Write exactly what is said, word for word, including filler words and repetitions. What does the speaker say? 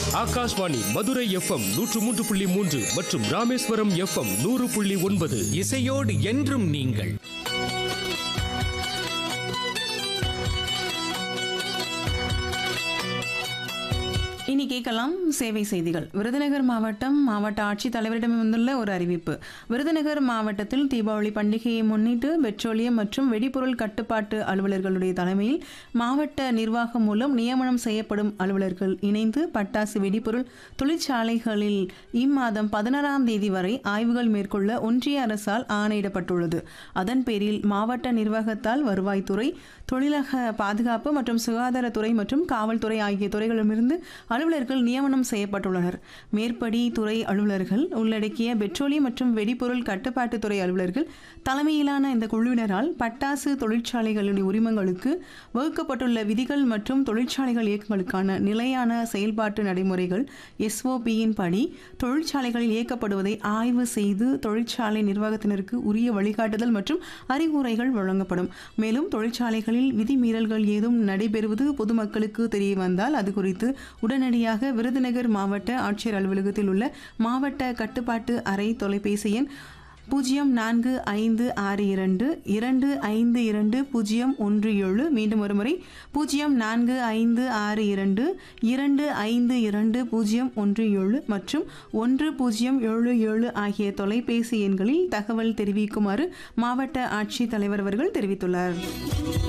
Akashvani Madurai FM நூற்று மூன்று புள்ளி மூன்று மற்றும் ராமேஸ்வரம் எஃப்எம் நூறு புள்ளி ஒன்பது. இசையோடு என்றும் நீங்கள். இனி கேட்கலாம் சேவை செய்திகள். விருதுநகர் மாவட்டம் மாவட்ட ஆட்சித்தலைவரிடம் வந்துள்ள ஒரு அறிவிப்பு. விருதுநகர் மாவட்டத்தில் தீபாவளி பண்டிகையை முன்னிட்டு பெட்ரோலியம் மற்றும் வெடிபொருள் கட்டுப்பாட்டு அலுவலர்களுடைய தலைமையில் மாவட்ட நிர்வாகம் மூலம் நியமனம் செய்யப்படும் அலுவலர்கள் இணைந்து பட்டாசு வெடிபொருள் தொழிற்சாலைகளில் இம்மாதம் பதினாறாம் தேதி வரை ஆய்வுகள் மேற்கொள்ள ஒன்றிய அரசால் ஆணையிடப்பட்டுள்ளது. அதன் பேரில் மாவட்ட நிர்வாகத்தால் வருவாய்த்துறை, தொழிலக பாதுகாப்பு மற்றும் சுகாதாரத்துறை மற்றும் காவல்துறை ஆகிய துறைகளிலிருந்து அலுவலர்கள் நியமனம் செய்யப்பட்டுள்ளனர். மேற்படி துறை அலுவலர்கள் உள்ளடக்கிய பெட்ரோலியம் மற்றும் வெடிபொருள் கட்டுப்பாட்டுத்துறை அலுவலர்கள் தலைமையிலான இந்த குழுவினரால் பட்டாசு தொழிற்சாலைகளின் உரிமங்களுக்கு வகுக்கப்பட்டுள்ள விதிகள் மற்றும் தொழிற்சாலைகள் இயக்கங்களுக்கான நிலையான செயல்பாட்டு நடைமுறைகள் எஸ்ஓபியின் படி தொழிற்சாலைகளில் இயக்கப்படுவதை ஆய்வு செய்து தொழிற்சாலை நிர்வாகத்தினருக்கு உரிய வழிகாட்டுதல் மற்றும் அறிவுரைகள் வழங்கப்படும். மேலும் தொழிற்சாலைகளில் விதிமீறல்கள் ஏதும் நடைபெறுவது பொதுமக்களுக்கு தெரிய வந்தால் அது குறித்து உடனடியாக விருதுநகர் மாவட்ட ஆட்சியர் அலுவலகத்தில் உள்ள மாவட்ட கட்டுப்பாட்டு அறை தொலைபேசி எண் பூஜ்ஜியம் நான்கு ஐந்து ஆறு இரண்டு இரண்டு ஐந்து இரண்டு பூஜ்ஜியம் ஒன்று ஏழு, மீண்டும் ஒருமுறை பூஜ்ஜியம் நான்கு ஐந்து ஆறு இரண்டு இரண்டு ஐந்து இரண்டு பூஜ்ஜியம் ஒன்று ஏழு மற்றும் ஒன்று பூஜ்ஜியம் ஏழு ஏழு ஆகிய தொலைபேசி எண்களில் தகவல் தெரிவிக்குமாறு மாவட்ட ஆட்சித்தலைவர் அவர்கள் தெரிவித்துள்ளார்.